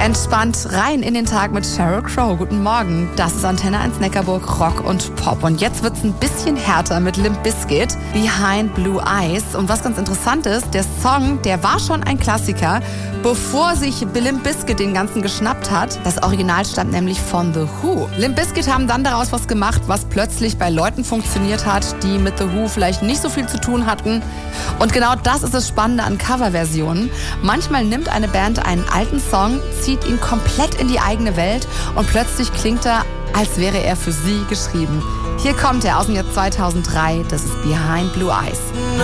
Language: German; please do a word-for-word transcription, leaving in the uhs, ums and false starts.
Entspannt rein in den Tag mit Sheryl Crow. Guten Morgen. Das ist Antenne eins Neckarburg, Rock und Pop. Und jetzt wird's ein bisschen härter mit Limp Bizkit, Behind Blue Eyes. Und was ganz interessant ist, der Song, der war schon ein Klassiker, bevor sich Limp Bizkit den ganzen geschnappt hat. Das Original stammt nämlich von The Who. Limp Bizkit haben dann daraus was gemacht, was plötzlich bei Leuten funktioniert hat, die mit The Who vielleicht nicht so viel zu tun hatten. Und genau das ist das Spannende an Coverversionen. Manchmal nimmt eine Band einen alten Song, zieht ihn komplett in die eigene Welt und plötzlich klingt er, als wäre er für sie geschrieben. Hier kommt er aus dem Jahr zweitausenddrei, das ist Behind Blue Eyes.